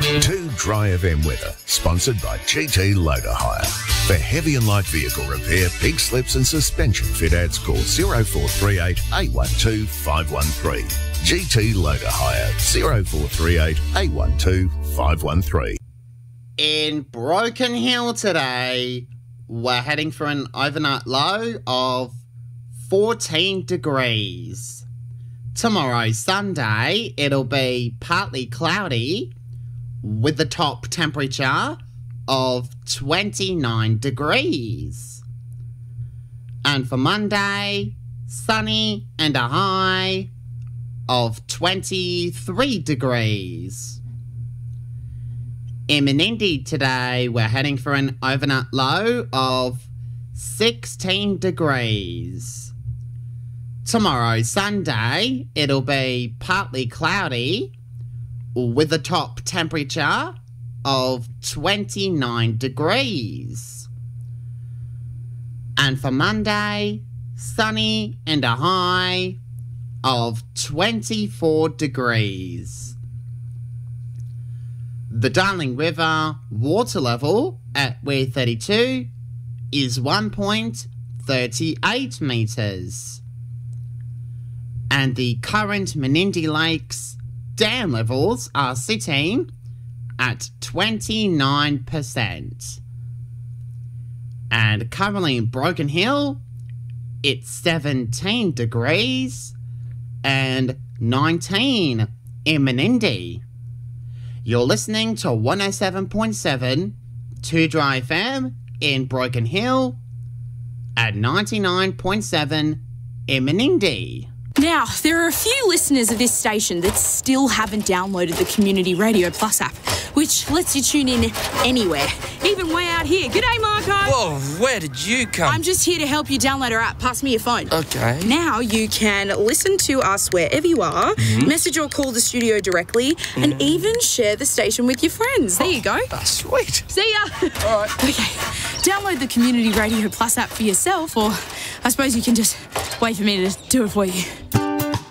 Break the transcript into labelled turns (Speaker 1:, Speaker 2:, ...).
Speaker 1: Too Dry FM weather, sponsored by GT Loader Hire. For heavy and light vehicle repair, pig slips and suspension fit outs, call 0438 812 513. GT Loader Hire, 0438 812 513.
Speaker 2: In Broken Hill today, we're heading for an overnight low of 14 degrees. Tomorrow, Sunday, it'll be partly cloudy with the top temperature of 29 degrees. And for Monday, sunny and a high of 23 degrees. In Menindee today, we're heading for an overnight low of 16 degrees. Tomorrow, Sunday, it'll be partly cloudy with a top temperature of 29 degrees. And for Monday, sunny and a high of 24 degrees. The Darling River water level at Weir 32 is 1.38 metres. And the current Menindee Lakes dam levels are sitting at 29%. And currently in Broken Hill, it's 17 degrees and 19 in Menindee. You're listening to 107.7 Too Dry FM in Broken Hill at 99.7 in Menindee.
Speaker 3: Now, there are a few listeners of this station that still haven't downloaded the Community Radio Plus app, which lets you tune in anywhere, even way out here. G'day, Marco.
Speaker 4: Whoa, where did you come?
Speaker 3: I'm just here to help you download our app. Pass me your phone.
Speaker 4: Okay.
Speaker 3: Now you can listen to us wherever you are, message or call the studio directly, and even share the station with your friends. There you go.
Speaker 4: That's sweet.
Speaker 3: See ya.
Speaker 4: All right.
Speaker 3: Okay, download the Community Radio Plus app for yourself, or I suppose you can just wait for me to do it for you.